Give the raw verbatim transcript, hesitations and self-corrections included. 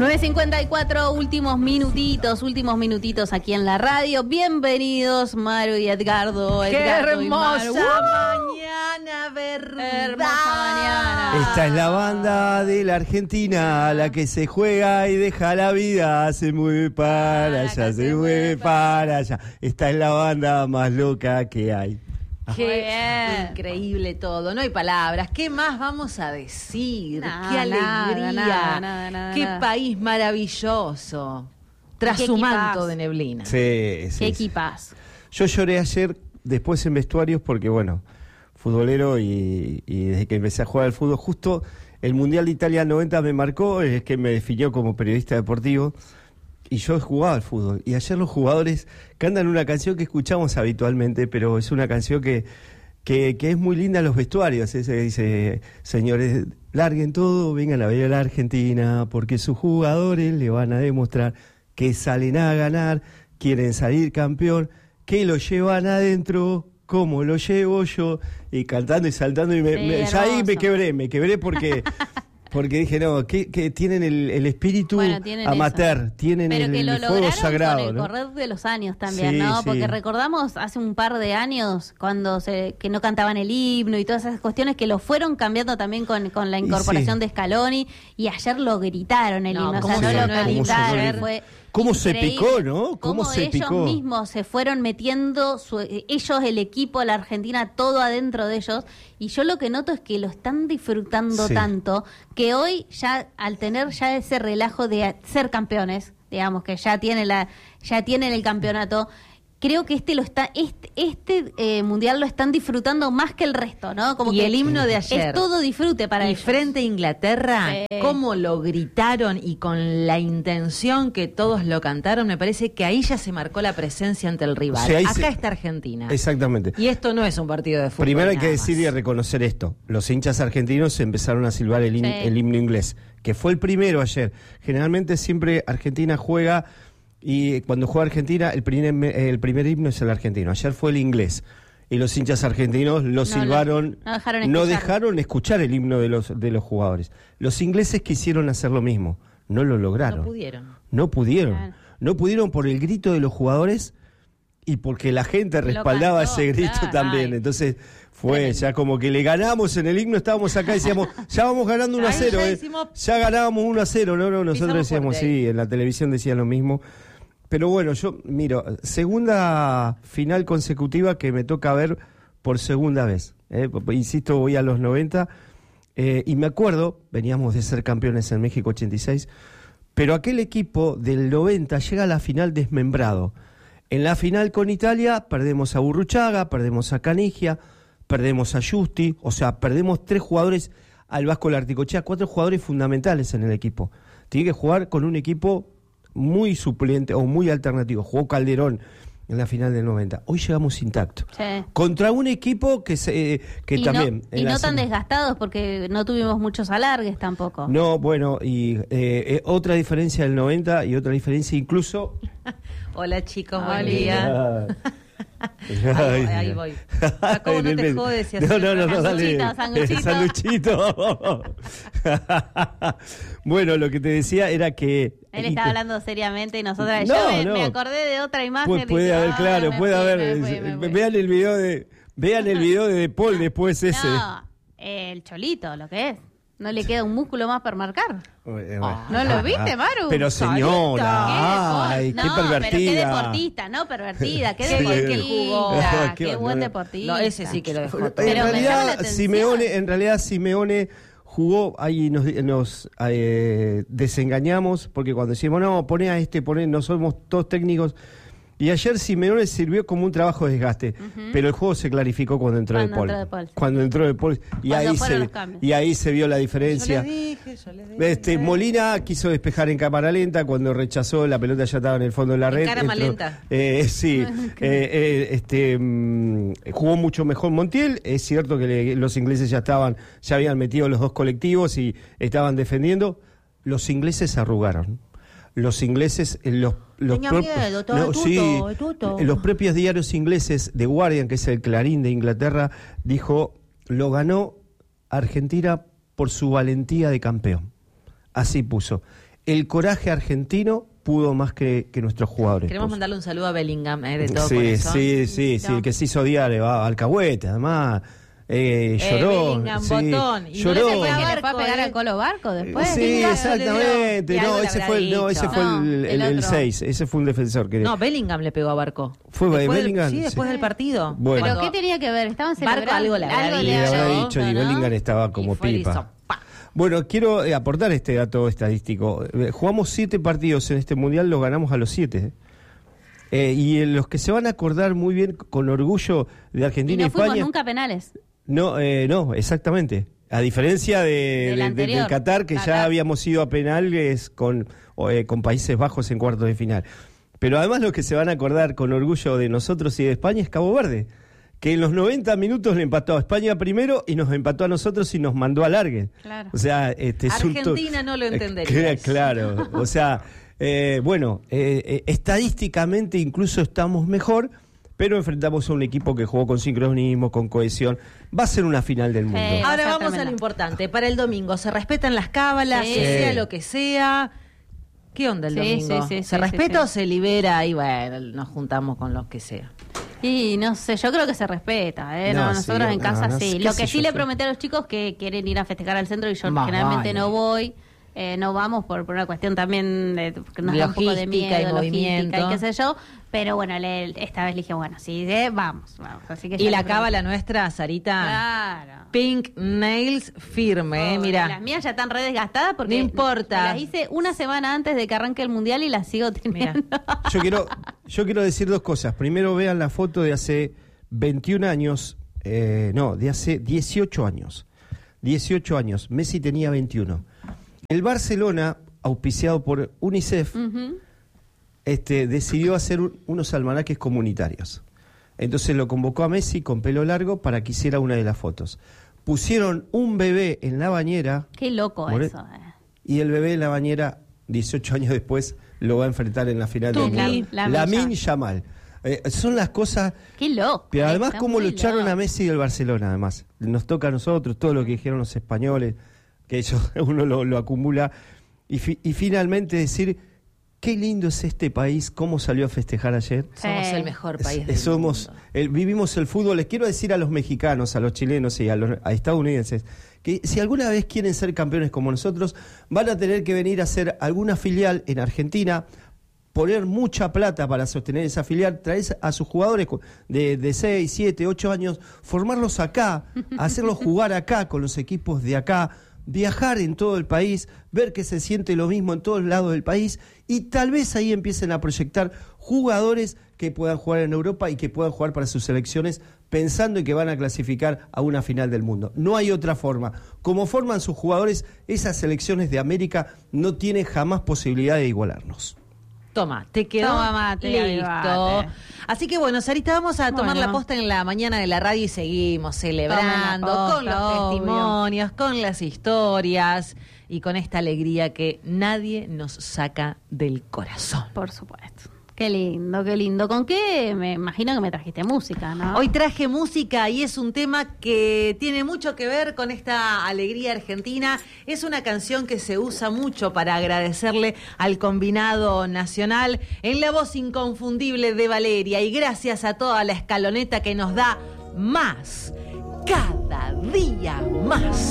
nueve cincuenta y cuatro, últimos minutitos, últimos minutitos aquí en la radio. Bienvenidos, Maru y Edgardo. ¡Qué Edgardo hermosa y Maru. mañana, verdad! Hermosa mañana. Esta es la banda de la Argentina, la que se juega y deja la vida, se mueve para allá, se mueve para allá. Esta es la banda más loca que hay. Qué bien. increíble todo, no hay palabras. ¿Qué más vamos a decir? Nada, ¡Qué alegría! nada, nada, nada, nada, ¡Qué nada. país maravilloso! Tras Qué su manto equipazo. de neblina. Sí, sí, Qué sí. equipazo. Yo lloré ayer después en vestuarios porque, bueno, futbolero y, y desde que empecé a jugar al fútbol, justo el Mundial de Italia noventa me marcó, es que me definió como periodista deportivo. Y yo jugaba al fútbol. Y ayer los jugadores cantan una canción que escuchamos habitualmente, pero es una canción que, que, que es muy linda en los vestuarios. Ese que dice, señores, larguen todo, vengan a ver a la Argentina, porque sus jugadores le van a demostrar que salen a ganar, quieren salir campeón, que lo llevan adentro, como lo llevo yo. Y cantando y saltando, y me, Sí, me- ya ahí hermoso. me quebré, me quebré porque... Porque dije, no, que, que tienen el, el espíritu Bueno, tienen amateur, eso. tienen Pero el, que lo el fuego lograron sagrado, con el ¿no? correr de los años también, Sí, ¿no? sí. Porque recordamos hace un par de años cuando se que no cantaban el himno y todas esas cuestiones que lo fueron cambiando también con, con la Y incorporación sí. de Scaloni, y ayer lo gritaron el No, himno, o ¿cómo sea, no se lo sonó el himno? cantaron, ¿Cómo se fue ¿Cómo se increíble. picó, no? ¿Cómo Cómo se ellos picó? mismos se fueron metiendo, su- ellos, el equipo, la Argentina, todo adentro de ellos, y yo lo que noto es que lo están disfrutando Sí. tanto, que hoy ya, al tener ya ese relajo de ser campeones, digamos, que ya tiene la, ya tienen el campeonato, creo que este lo está, este, este eh, mundial lo están disfrutando más que el resto, ¿no? Como Y que el himno de ayer. es todo disfrute para Y ellos. frente a Inglaterra, Sí. cómo lo gritaron y con la intención que todos lo cantaron, me parece que ahí ya se marcó la presencia ante el rival. O sea, ahí Acá se- está Argentina. Exactamente. Y esto no es un partido de fútbol. Primero hay que nada decir y más. reconocer esto. Los hinchas argentinos empezaron a silbar el, hin- Sí. el himno inglés, que fue el primero ayer. Generalmente siempre Argentina juega, y cuando juega Argentina, el primer, el primer himno es el argentino. Ayer fue el inglés. Y los hinchas argentinos lo No, silbaron, no dejaron no escuchar. dejaron escuchar el himno de los, de los jugadores. Los ingleses quisieron hacer lo mismo, no lo lograron. No pudieron. No pudieron. Claro. No pudieron por el grito de los jugadores y porque la gente Lo respaldaba cantó, ese grito claro. también. Ay. Entonces fue Tremendo. ya como que le ganamos en el himno, estábamos acá y decíamos, ya vamos ganando uno a Ahí cero. ya eh. decimos- Ya ganábamos uno a cero. No, no, nosotros Pisamos decíamos, fuerte ahí. sí, en la televisión decían lo mismo. Pero bueno, yo, miro, segunda final consecutiva que me toca ver por segunda vez. eh. Insisto, voy a los noventa. Eh, y me acuerdo, veníamos de ser campeones en México ochenta y seis, pero aquel equipo del noventa llega a la final desmembrado. En la final con Italia perdemos a Burruchaga, perdemos a Canigia, perdemos a Justi, o sea, perdemos tres jugadores al Vasco Larticochea, cuatro jugadores fundamentales en el equipo. Tiene que jugar con un equipo muy suplente o muy alternativo. Jugó Calderón en la final del noventa. Hoy llegamos intactos. Sí. Contra un equipo que se, que y también... no, y en la no tan sema- desgastados porque no tuvimos muchos alargues tampoco. No, bueno, y eh, eh, otra diferencia del noventa y otra diferencia incluso... Hola chicos, buen Hola. día. Ahí, ahí voy. Jacobo, no te jodes y No, haces no, no, no, dale. Sanguchito, sanguchito. Sanguchito. Bueno, lo que te decía era que... Él estaba hablando seriamente y nosotros... No, yo me, no. me acordé de otra imagen. Pues y puede dije, haber, "Ay, claro, me puede fui, haber. me fui, me fui". Vean el video de... Vean el video de De Paul después ese. No, el cholito, lo que es. No le queda un músculo más para marcar. Eh, Ah, ¿No lo viste, Maru? Pero señora, ay, no, qué pervertida. pero qué deportista, no pervertida, qué Sí. deportista, Qué qué buen no. deportista. No, ese sí que lo dejó. En todo. Pero me llama la realidad, atención. Simeone, en realidad Simeone jugó ahí, nos, nos eh, desengañamos porque cuando decimos no, poné a este, poné, no somos todos técnicos. Y ayer Simeone sirvió como un trabajo de desgaste, pero el juego se clarificó cuando entró Cuando De Paul. entró De Paul. Cuando entró De Paul y Cuando ahí fueron se los cambios. y ahí se vio la Yo diferencia. les dije, yo les dije. Este, Molina quiso despejar en cámara lenta, cuando rechazó la pelota ya estaba en el fondo de la En red. cámara entró- lenta. eh, sí, eh, eh, este, mm, jugó mucho mejor Montiel. Es cierto que le- los ingleses ya estaban, ya habían metido los dos colectivos y estaban defendiendo. Los ingleses se arrugaron. Los ingleses, eh, los, los Tenía prop- miedo, estaba no, tuto, sí, tuto. eh, los propios diarios ingleses, The Guardian, que es el Clarín de Inglaterra, dijo, lo ganó Argentina por su valentía de campeón. Así puso. el coraje argentino pudo más que, que nuestros jugadores. Queremos pues. mandarle un saludo a Bellingham, eh, de todo sí, corazón. Sí, sí, sí, No. el que se hizo odiar, eh, va, Alcahuete, además, eh, Eh, lloró. Bellingham, sí, Botón, y no lloró. le ¿Se fue a que le fue a Barco, pegar eh. a Colo Barco después? Sí, ¿Qué caso exactamente. le dio? Y No, algo ese le fue, habrá no, ese dicho. fue el, No, el, el el otro. seis. Ese fue un defensor que No, Bellingham le pegó a Barco. ¿Fue Después del- Bellingham? Sí, después Sí. del partido. Bueno. ¿Pero Cuando qué tenía que ver? Estaban Barco celebrando. algo le habrá le habrá dicho, dicho y ¿no? Bellingham estaba como Y fue y pipa. hizo pa. Bueno, quiero eh, aportar este dato estadístico. Eh, Jugamos siete partidos en este mundial, los ganamos a los siete. ¿eh? Eh, y eh, los que se van a acordar muy bien con orgullo de Y Argentina y, no fuimos España. nunca a penales. No, eh, no, exactamente. A diferencia de, Del de- de- anterior. del Qatar, que ya Qatar. habíamos ido a penales con, o, eh, con Países Bajos en cuartos de final. Pero además los que se van a acordar con orgullo de nosotros y de España es Cabo Verde, que en los noventa minutos le empató a España primero y nos empató a nosotros y nos mandó a largue. Claro. O sea, este es un to- Argentina no lo Eh, entendería cl- eso. Claro, o sea, eh, bueno, eh, eh, estadísticamente incluso estamos mejor, pero enfrentamos a un equipo que jugó con sincronismo, con cohesión. Va a ser una final del mundo. Sí. Va a Ahora ser vamos a tremenda. lo importante. Para el domingo, ¿se respetan las cábalas? Sí. Que sea lo que sea. ¿Qué onda el Sí, domingo? sí, sí, ¿Se sí, respeta sí, o sí. se libera y bueno, nos juntamos con los que sea? Y no sé, yo creo que se respeta, ¿eh? No, No, nosotros sí, en no, casa no, sí. qué Lo sé que sí yo, le sí. prometí a los chicos que quieren ir a festejar al centro y yo Más generalmente vale. no voy. Eh, no vamos por, por una cuestión también de que nos da un poco de Logística y miedo, movimiento. logística y qué sé yo. Pero bueno, le- esta vez le dije, bueno, sí, eh, vamos, vamos. Así que Y ya la le prometí. cábala nuestra, Sarita. Claro. Pink Nails firme, eh, Oh, mira. Las mías ya están re desgastadas porque No importa. me las hice una semana antes de que arranque el mundial y las sigo teniendo. Yo quiero, yo quiero decir dos cosas. Primero, vean la foto de hace veintiún años, eh, no, de hace dieciocho años. dieciocho años. Messi tenía veintiuno. El Barcelona, auspiciado por UNICEF, Ujú. este, decidió hacer un- unos almanaques comunitarios. Entonces lo convocó a Messi con pelo largo para que hiciera una de las fotos. Pusieron un bebé en la bañera Qué loco More- eso. eh. y el bebé en la bañera, dieciocho años después, lo va a enfrentar en la final del Tuki. mundo. La- Lamine Lamine Yamal. Eh, son las cosas. Qué loco. Pero eh, además, está cómo muy lo echaron loco. a Messi del Barcelona, además. Nos toca a nosotros, todo lo que dijeron los españoles, que ellos, uno lo, lo acumula. Y, fi- y finalmente decir, qué lindo es este país, cómo salió a festejar ayer. Somos Sí. el mejor país Es- del somos, mundo. el- vivimos el fútbol. Les quiero decir a los mexicanos, a los chilenos y a los a estadounidenses que si alguna vez quieren ser campeones como nosotros, van a tener que venir a hacer alguna filial en Argentina, poner mucha plata para sostener esa filial, traer a sus jugadores cu- de, de seis, siete, ocho años, formarlos acá, hacerlos jugar acá con los equipos de acá, viajar en todo el país, ver que se siente lo mismo en todos lados del país y tal vez ahí empiecen a proyectar jugadores que puedan jugar en Europa y que puedan jugar para sus selecciones pensando en que van a clasificar a una final del mundo. No hay otra forma. Como forman sus jugadores, esas selecciones de América no tienen jamás posibilidad de igualarnos. Toma, te quedó Toma mate, listo. avivate. Así que bueno, Sarita, vamos a tomar Bueno. la posta en la mañana de la radio y seguimos celebrando Tomen la posta, con los obvio. testimonios, con las historias y con esta alegría que nadie nos saca del corazón. Por supuesto. Qué lindo, qué lindo. ¿Con qué? Me imagino que me trajiste música, ¿no? Hoy traje música y es un tema que tiene mucho que ver con esta alegría argentina. Es una canción que se usa mucho para agradecerle al combinado nacional en la voz inconfundible de Valeria. Y gracias a toda la escaloneta que nos da más, cada día más.